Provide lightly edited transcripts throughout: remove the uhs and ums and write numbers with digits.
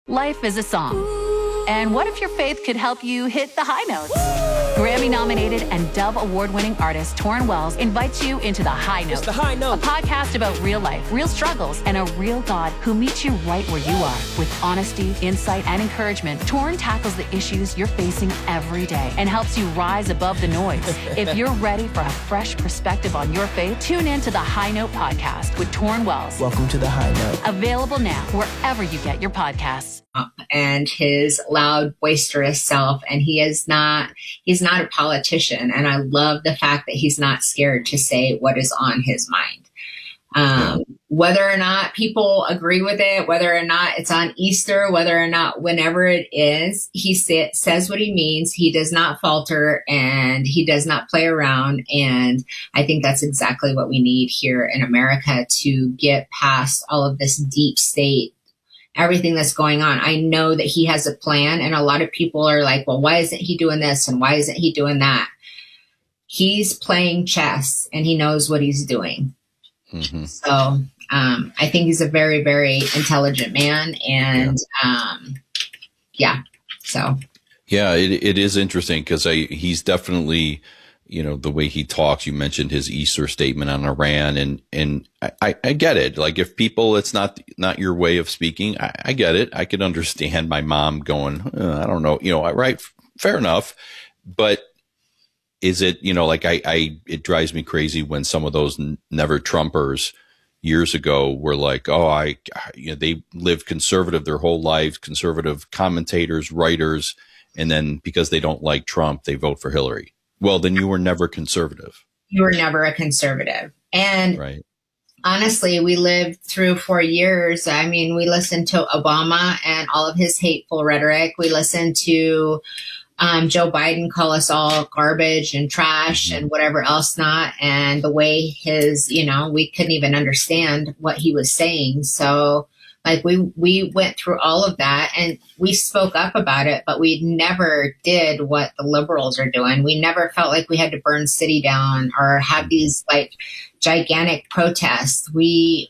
Life is a song. And what if your faith could help you hit the high notes? Grammy-nominated and Dove Award-winning artist Torrin Wells invites you into The High Note. It's The High Note. A podcast about real life, real struggles, and a real God who meets you right where you are. With honesty, insight, and encouragement, Torrin tackles the issues you're facing every day and helps you rise above the noise. If you're ready for a fresh perspective on your faith, tune in to The High Note podcast with Torrin Wells. Welcome to The High Note. Available now wherever you get your podcasts. And his loud, boisterous self. And he's not a politician. And I love the fact that he's not scared to say what is on his mind. Whether or not people agree with it, whether or not it's on Easter, whether or not whenever it is, he says what he means. He does not falter and he does not play around. And I think that's exactly what we need here in America to get past all of this deep state, everything that's going on. I know that he has a plan, and a lot of people are like, well, why isn't he doing this? And why isn't he doing that? He's playing chess and he knows what he's doing. Mm-hmm. So, I think he's a very, very intelligent man. And, it is interesting because he's definitely, the way he talks. You mentioned his Easter statement on Iran, and I get it. Like, if people, it's not your way of speaking, I get it. I could understand my mom going, I don't know, right. Fair enough. But is it, it drives me crazy when some of those never Trumpers years ago were like, they live conservative their whole lives, conservative commentators, writers. And then because they don't like Trump, they vote for Hillary. Well, then you were never conservative. You were never a conservative. And right. Honestly, we lived through 4 years. I mean, we listened to Obama and all of his hateful rhetoric. We listened to Joe Biden call us all garbage and trash and whatever else not. And the way we couldn't even understand what he was saying. So like we went through all of that and we spoke up about it, but we never did what the liberals are doing. We never felt like we had to burn city down or have these like gigantic protests. We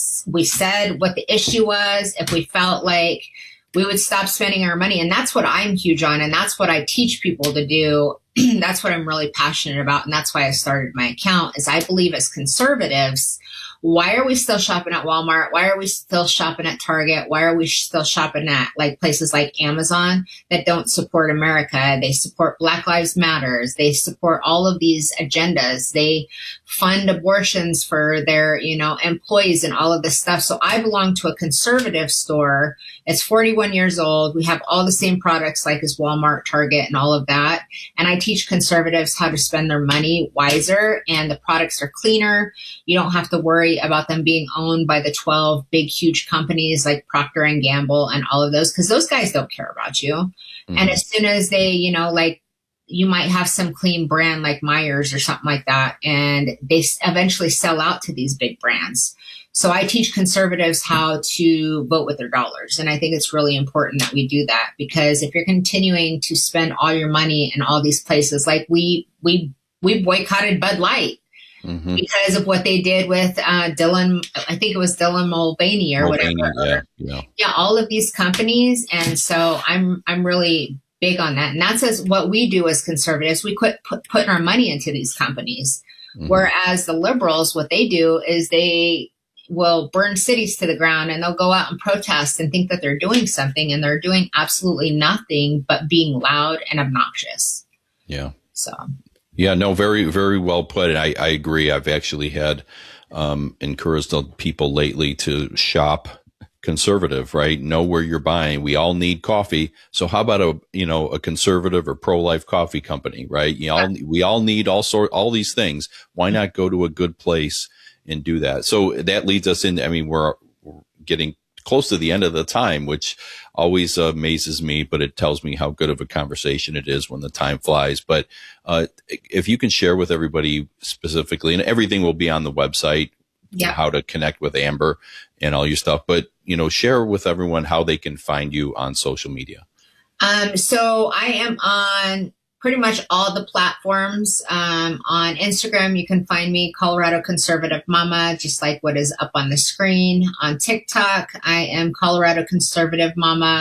said what the issue was. If we felt like we would stop spending our money. And that's what I'm huge on. And that's what I teach people to do. That's what I'm really passionate about. And that's why I started my account is I believe as conservatives, why are we still shopping at Walmart? Why are we still shopping at Target? Why are we still shopping at like places like Amazon that don't support America? They support Black Lives Matters. They support all of these agendas. They fund abortions for their, employees and all of this stuff. So I belong to a conservative store. It's 41 years old. We have all the same products like as Walmart, Target, and all of that. And I teach conservatives how to spend their money wiser, and the products are cleaner. You don't have to worry about them being owned by the 12 big, huge companies like Procter and Gamble and all of those, because those guys don't care about you. Mm-hmm. And as soon as they, you might have some clean brand like Myers or something like that, and they eventually sell out to these big brands. So I teach conservatives how to vote with their dollars. And I think it's really important that we do that, because if you're continuing to spend all your money in all these places, like we boycotted Bud Light. Mm-hmm. Because of what they did with Dylan, I think it was Dylan Mulvaney or whatever. Yeah, all of these companies. And so I'm really big on that. And that's what we do as conservatives. We quit putting our money into these companies. Mm-hmm. Whereas the liberals, what they do is they will burn cities to the ground and they'll go out and protest and think that they're doing something, and they're doing absolutely nothing but being loud and obnoxious. Yeah. So. Yeah, no, very, very well put. And I agree. I've actually had encouraged people lately to shop conservative, right? Know where you're buying. We all need coffee. So how about a conservative or pro-life coffee company, right? We all need all these things. Why not go to a good place and do that? So that leads us in. I mean, we're getting close to the end of the time, which always amazes me, but it tells me how good of a conversation it is when the time flies. But if you can share with everybody specifically, and everything will be on the website, how to connect with Amber and all your stuff, but, share with everyone how they can find you on social media. So I am on pretty much all the platforms. On Instagram, you can find me, Colorado Conservative Mama, just like what is up on the screen. On TikTok, I am Colorado Conservative Mama.